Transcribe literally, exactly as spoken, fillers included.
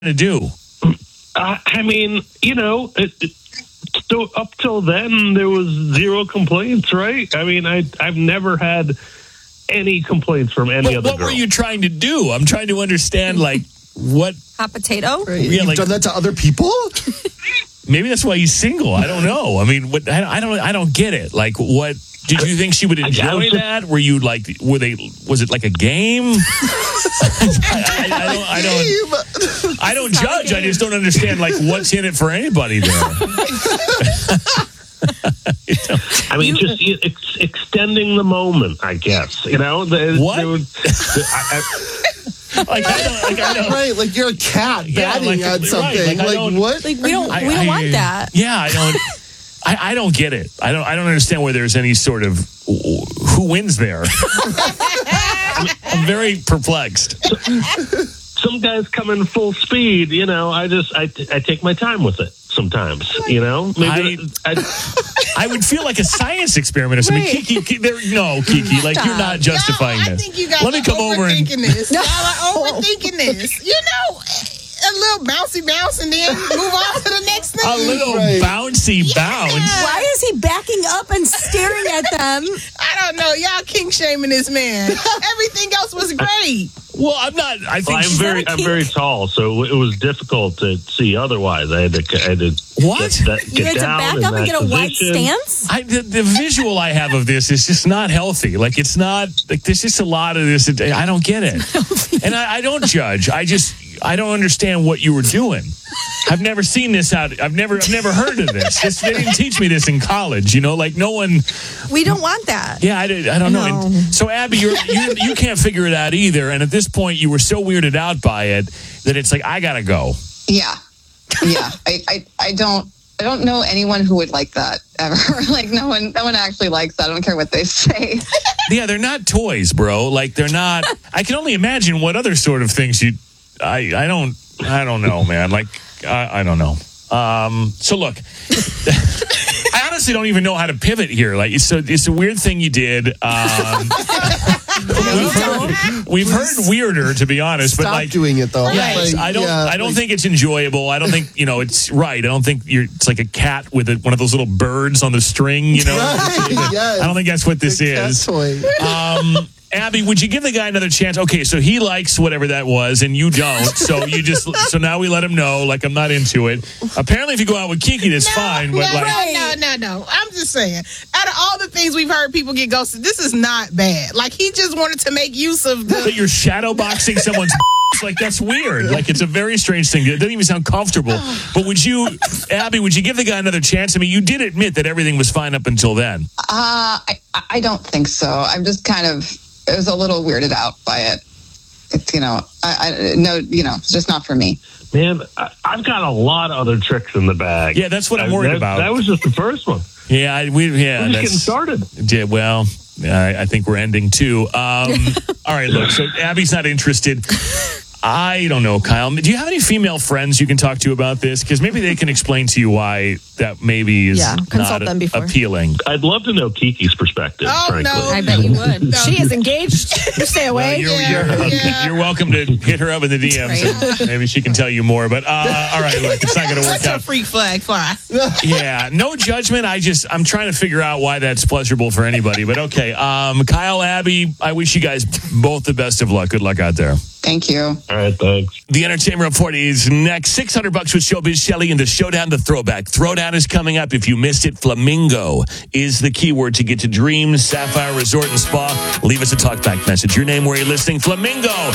to do? Uh, I mean, you know, it, it, so up till then, there was zero complaints, right? I mean, I, I've never had any complaints from any But other what girl. were you trying to do? I'm trying to understand, like, what... Hot potato? Right. Yeah, You've like- done that to other people? Maybe that's why he's single. I don't know. I mean, what, I, I don't. I don't get it. Like, what did you think she would I- I enjoy was just- that? Were you like? Were they? Was it like a game? I, I, I don't. I don't. I don't judge. I just don't understand like what's in it for anybody there. You know? I mean, just ex- extending the moment, I guess. You know, the, What? there was- the- I, I, Like I don't. Like I don't. Right, like you're a cat Yeah, batting like- at right, something. like I Like, don't- what? Like, we don't, I- we don't I- want that. Yeah, I don't. I, I don't get it. I don't. I don't understand where there's any sort of who wins there. I'm, I'm very perplexed. some guys come in full speed. You know, I just I, I take my time with it sometimes. You know, maybe I, I would feel like a science experiment or something. Right. Kiki, there, no, Kiki, like you're not justifying no, I this. think you guys Let me are come over and. overthinking this. Y'all are overthinking this. You know, a little bouncy bounce and then move on to the next thing. A little Right. bouncy bounce. Why is he backing up and staring at them? I don't know. Y'all kink shaming this man. Everything else was great. Well, I'm not. I think well, I'm she's very not a I'm kink. very tall, so it was difficult to see otherwise. I had to I had to What? get, that, You get had to down back in up and that get a wide position. stance? I, the, the visual I have of this is just not healthy. Like it's not. Like there's just a lot of this. I don't get it, and I, I don't judge. I just I don't understand what you were doing. I've never seen this out. I've never I've never heard of this. this. They didn't teach me this in college. You know, like no one. We don't want that. Yeah, I, did- I don't know. No. And so, Abby, you're, you you can't figure it out either. And at this point, you were so weirded out by it that it's like I gotta go. Yeah, yeah. I, I, I don't, I don't know anyone who would like that ever. Like no one, no one actually likes that. I don't care what they say. Yeah, they're not toys, bro. Like they're not. I can only imagine what other sort of things you. I I don't I don't know, man. Like I, I don't know. Um. So look. I honestly don't even know how to pivot here. Like, it's a, it's a weird thing you did. Um, we've, heard, we've heard weirder, to be honest. Stop but like, doing it though. yeah, it's- Like, I don't. yeah, I don't like- think it's enjoyable. I don't think you know it's right. I don't think you're. It's like a cat with a, one of those little birds on the string. You know. Right, yes. I don't think that's what this The cat is. toy. Um, Abby, would you give the guy another chance? Okay, so he likes whatever that was, and you don't. So you just so now we let him know. Like I'm not into it. Apparently, if you go out with Kiki, that's No, fine. But no, like, no, no, no. I'm just saying. Out of all the things we've heard people get ghosted, this is not bad. Like he just wanted to make use of the. that you're shadow boxing someone's like that's weird. Like it's a very strange thing. It doesn't even sound comfortable. But would you, Abby? Would you give the guy another chance? I mean, you did admit that everything was fine up until then. Uh, I, I don't think so. I'm just kind of, I was a little weirded out by it. It's, you know, I, I no, you know, it's just not for me. Man, I, I've got a lot of other tricks in the bag. Yeah, that's what I'm I- worried that, about. That was just the first one. Yeah, I, we yeah. We're just that's, getting started. Yeah, well, I, I think we're ending too. Um, all right, look. So Abby's not interested. I don't know, Kyle. Do you have any female friends you can talk to about this? Because maybe they can explain to you why that maybe is Yeah, consult not them before. appealing. I'd love to know Kiki's perspective, Oh, frankly. no. I bet you would. No. She is engaged. You stay Well, away. you're, Yeah, you're, yeah. you're welcome to hit her up in the D Ms. Right. and maybe she can tell you more. But uh, all right, look, it's not going to work What's a out. freak flag fly? Yeah, no judgment. I just I'm trying to figure out why that's pleasurable for anybody. But okay, um, Kyle, Abby, I wish you guys both the best of luck. Good luck out there. Thank you. All right, thanks. The Entertainment Report is next. six hundred bucks with Showbiz Shelley and the Showdown, the Throwback. Throwdown is coming up. If you missed it, Flamingo is the keyword to get to Dreams Sapphire Resort and Spa. Leave us a talkback message. Your name, where you're listening. Flamingo